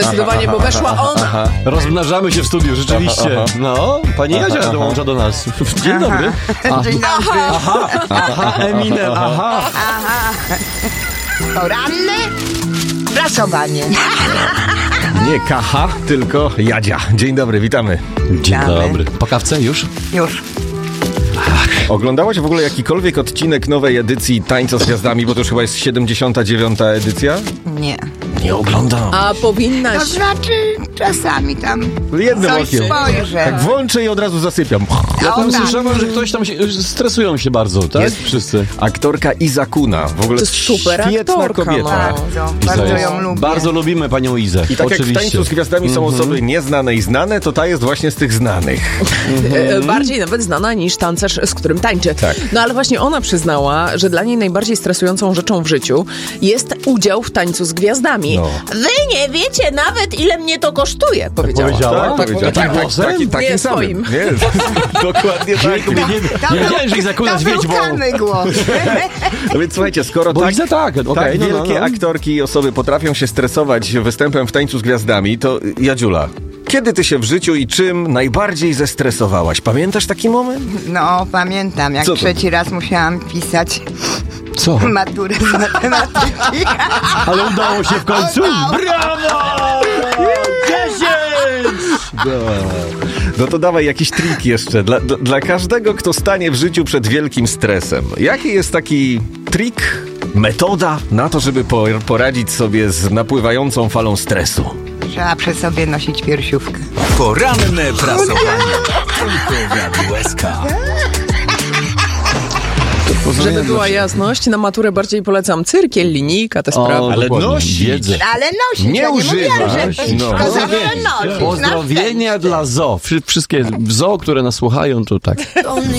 Zdecydowanie, bo weszła ona. Rozmnażamy się w studiu, rzeczywiście. No, pani Jadzia dołącza do nas. Dzień dobry. Dzień dobry. Aha, Eminem, aha. Poranne prasowanie. Nie Kacha, tylko Jadzia. Dzień dobry, witamy. Dzień Witamy. dobry. Po kawce już? Już. Oglądałaś w ogóle jakikolwiek odcinek nowej edycji Tańca z Gwiazdami, bo to już chyba jest 79. edycja? Nie. Nie oglądam. A powinnaś. To znaczy czasami tam Jednym coś okiem. spojrzę. Tak włączę i od razu zasypiam. Ja tam tak. słyszałem, że ktoś tam stresują się bardzo, tak? Jest. Wszyscy. Aktorka Iza Kuna. W ogóle To jest super świetna aktorka, kobieta. no. Bardzo Iza jest- ją lubię. Bardzo lubimy panią Izę. I tak jak w Oczywiście. Tańcu z Gwiazdami są osoby nieznane i znane, to ta jest właśnie z tych znanych. Bardziej nawet znana niż tancerz, z którym tańczy. Tak. No ale właśnie ona przyznała, że dla niej najbardziej stresującą rzeczą w życiu jest udział w Tańcu z Gwiazdami. No. Wy nie wiecie nawet, ile mnie to kosztuje, powiedziała. powiedziała? powiedziała. Takim głosem? Takim Nie samym. swoim. Nie, dokładnie tak. Nie wiedziałem, że Iza Kuna To był wiedźmą. Kany głos. No więc słuchajcie, skoro Bo tak, Iza tak, okej, tak no, wielkie no. aktorki i osoby potrafią się stresować występem w Tańcu z Gwiazdami, to Jadziula, kiedy ty się w życiu i czym najbardziej zestresowałaś? Pamiętasz taki moment? No, pamiętam, jak Co to? trzeci raz musiałam pisać Co? maturę z matematyki. Ale udało się w końcu? Brawo! 10! No to dawaj jakiś trik jeszcze. Dla każdego, kto stanie w życiu przed wielkim stresem. Jaki jest taki trik, metoda na to, żeby poradzić sobie z napływającą falą stresu? Trzeba przy sobie nosić piersiówkę. Poranne prasowanie. Tylko wiatr łezka. Żeby była jasność, na maturę bardziej polecam cyrkiel, linijka, te sprawy. ale dokładnie, nosić. wiedzę. Ale nosić, Nie ja nie używać, mówiłam, że no. tylko zawsze nosić. Pozdrowienia dla zoo. Wszystkie zoo, które nas słuchają, to tak.